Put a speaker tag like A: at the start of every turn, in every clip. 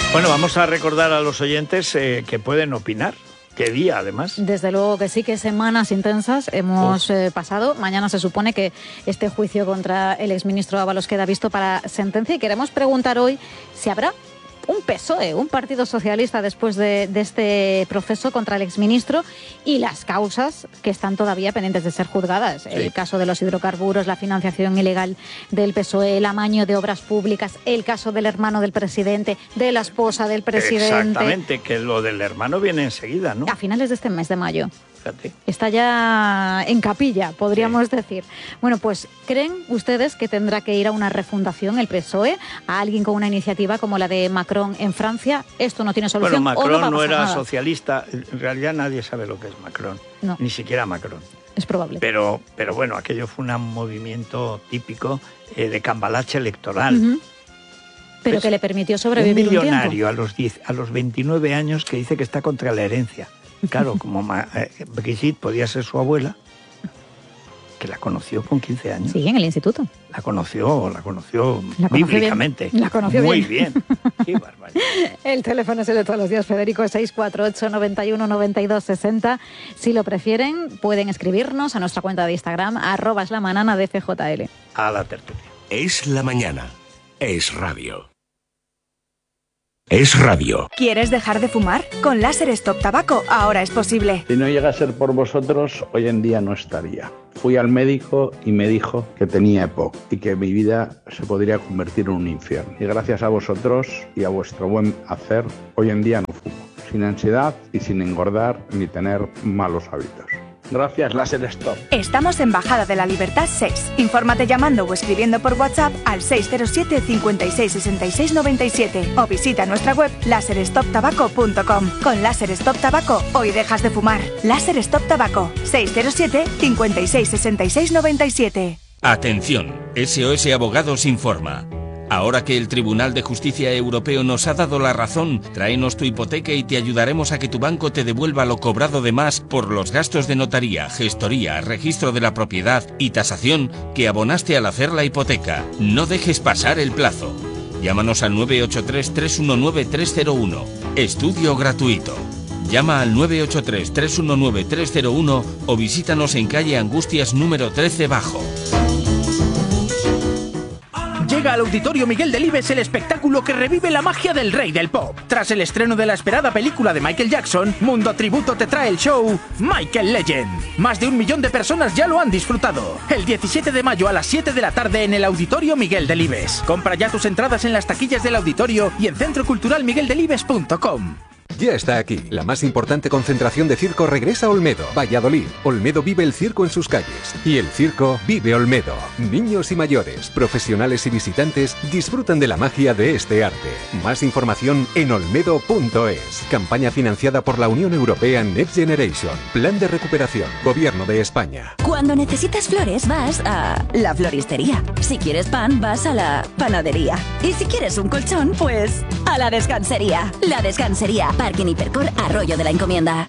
A: Bueno, vamos a recordar a los oyentes que pueden opinar. ¿Qué día, además?
B: Desde luego que sí, que semanas intensas hemos pasado. Mañana se supone que este juicio contra el exministro Ábalos queda visto para sentencia y queremos preguntar hoy si habrá un PSOE, un partido socialista después de este proceso contra el exministro y las causas que están todavía pendientes de ser juzgadas. Sí. El caso de los hidrocarburos, la financiación ilegal del PSOE, el amaño de obras públicas, el caso del hermano del presidente, de la esposa del presidente.
A: Exactamente, que lo del hermano viene enseguida, ¿no?
B: A finales de este mes de mayo.
A: Fíjate.
B: Está ya en capilla, podríamos decir. Bueno, pues, ¿creen ustedes que tendrá que ir a una refundación el PSOE, a alguien con una iniciativa como la de Macron en Francia? Esto no tiene solución.
A: Bueno, Macron no era
B: nada.
A: Socialista. En realidad nadie sabe lo que es Macron.
B: No.
A: Ni siquiera Macron.
B: Es probable.
A: Pero bueno, aquello fue un movimiento típico de cambalache electoral.
B: Pero pues, que le permitió sobrevivir un
A: millonario
B: tiempo.
A: a los 29 años que dice que está contra la herencia. Claro, como Brigitte podía ser su abuela, que la conoció con 15 años.
B: Sí, en el instituto.
A: La conoció bíblicamente.
B: La conoció
A: muy bien. Qué barbaridad.
B: El teléfono es el de todos los días, Federico, 648 91 92 60. Si lo prefieren, pueden escribirnos a nuestra cuenta de Instagram, @slamanana de FJL.
A: A la tertulia.
C: Es la mañana. Es radio. Es radio.
D: ¿Quieres dejar de fumar? Con Láser Stop Tabaco ahora es posible.
E: Si no llega a ser por vosotros, hoy en día no estaría. Fui al médico y me dijo que tenía EPOC y que mi vida se podría convertir en un infierno. Y gracias a vosotros y a vuestro buen hacer, hoy en día no fumo. Sin ansiedad y sin engordar ni tener malos hábitos. Gracias, Láser Stop.
D: Estamos en Bajada de la Libertad 6. Infórmate llamando o escribiendo por WhatsApp al 607 56 66 97 o visita nuestra web laserstoptabaco.com. Con Láser Stop Tabaco, hoy dejas de fumar. Láser Stop Tabaco, 607 56 66 97.
C: Atención, SOS Abogados informa. Ahora que el Tribunal de Justicia Europeo nos ha dado la razón, tráenos tu hipoteca y te ayudaremos a que tu banco te devuelva lo cobrado de más por los gastos de notaría, gestoría, registro de la propiedad y tasación que abonaste al hacer la hipoteca. No dejes pasar el plazo. Llámanos al 983-319-301. Estudio gratuito. Llama al 983-319-301 o visítanos en calle Angustias número 13 Bajo.
F: Llega al Auditorio Miguel Delibes el espectáculo que revive la magia del rey del pop. Tras el estreno de la esperada película de Michael Jackson, Mundo Tributo te trae el show Michael Legend. Más de 1 millón de personas ya lo han disfrutado. El 17 de mayo a las 7 de la tarde en el Auditorio Miguel Delibes. Compra ya tus entradas en las taquillas del auditorio y en centroculturalmigueldelibes.com.
G: Ya está aquí. La más importante concentración de circo regresa a Olmedo, Valladolid. Olmedo vive el circo en sus calles. Y el circo vive Olmedo. Niños y mayores, profesionales y visitantes disfrutan de la magia de este arte. Más información en olmedo.es. Campaña financiada por la Unión Europea Next Generation. Plan de recuperación. Gobierno de España.
H: Cuando necesitas flores vas a la floristería. Si quieres pan vas a la panadería. Y si quieres un colchón, pues a la descansería. La descansería. Parking Hipercor Arroyo de la Encomienda.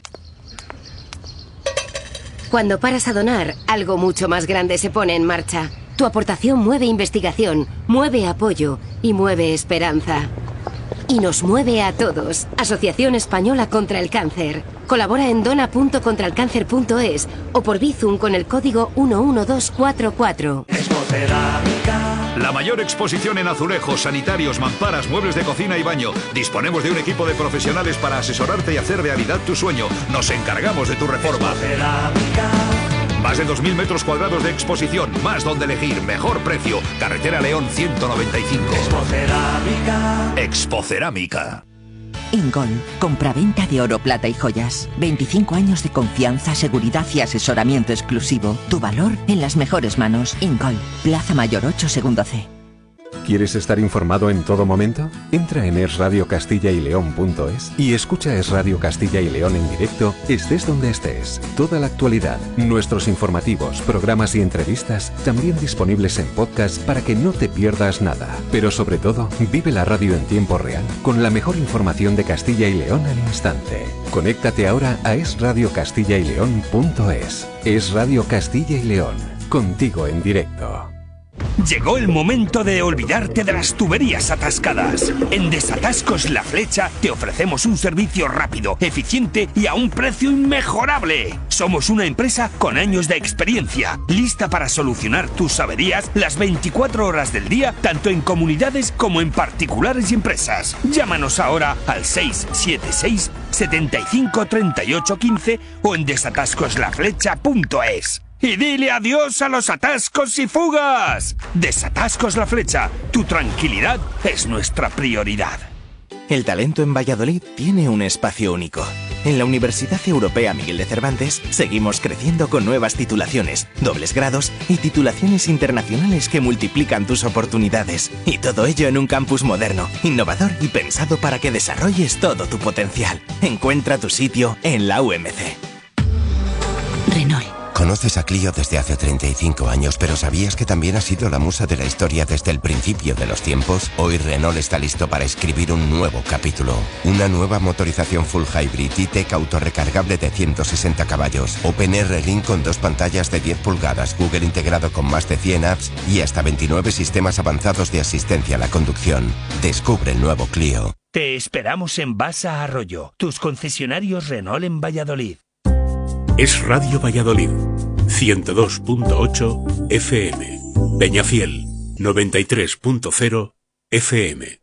I: Cuando paras a donar, algo mucho más grande se pone en marcha. Tu aportación mueve investigación, mueve apoyo y mueve esperanza. Y nos mueve a todos. Asociación Española contra el Cáncer. Colabora en dona.contralcáncer.es o por Bizum con el código 11244.
J: La mayor exposición en azulejos, sanitarios, mamparas, muebles de cocina y baño. Disponemos de un equipo de profesionales para asesorarte y hacer realidad tu sueño. Nos encargamos de tu reforma. Más de 2.000 metros cuadrados de exposición, más donde elegir, mejor precio. Carretera León 195. Expocerámica.
K: Ingol, compraventa de oro, plata y joyas. 25 años de confianza, seguridad y asesoramiento exclusivo. Tu valor en las mejores manos. Ingol, Plaza Mayor 8, segundo C.
G: ¿Quieres estar informado en todo momento? Entra en esradiocastilla-y-león.es y escucha Es Radio Castilla y León en directo, estés donde estés. Toda la actualidad, nuestros informativos, programas y entrevistas, también disponibles en podcast para que no te pierdas nada. Pero sobre todo, vive la radio en tiempo real, con la mejor información de Castilla y León al instante. Conéctate ahora a esradiocastilla-y-león.es. Es Radio Castilla y León, contigo en directo.
C: Llegó el momento de olvidarte de las tuberías atascadas. En Desatascos La Flecha te ofrecemos un servicio rápido, eficiente y a un precio inmejorable. Somos una empresa con años de experiencia, lista para solucionar tus averías las 24 horas del día, tanto en comunidades como en particulares y empresas. Llámanos ahora al 676 75 38 15 o en desatascoslaflecha.es. Y dile adiós a los atascos y fugas. Desatascos La Flecha, tu tranquilidad es nuestra prioridad.
L: El talento en Valladolid tiene un espacio único. En la Universidad Europea Miguel de Cervantes seguimos creciendo con nuevas titulaciones, dobles grados y titulaciones internacionales que multiplican tus oportunidades. Y todo ello en un campus moderno, innovador y pensado para que desarrolles todo tu potencial. Encuentra tu sitio en la UMC.
M: Renault. Conoces a Clio desde hace 35 años, pero ¿sabías que también ha sido la musa de la historia desde el principio de los tiempos? Hoy Renault está listo para escribir un nuevo capítulo. Una nueva motorización full hybrid E-Tech autorrecargable de 160 caballos, OpenR Link con 2 pantallas de 10 pulgadas, Google integrado con más de 100 apps y hasta 29 sistemas avanzados de asistencia a la conducción. Descubre el nuevo Clio.
C: Te esperamos en Basa Arroyo, tus concesionarios Renault en Valladolid.
N: Es Radio Valladolid, 102.8 FM. Peñafiel, 93.0 FM.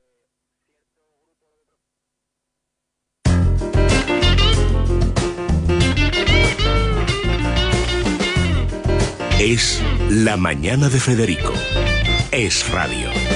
N: Es la mañana de Federico. Es Radio.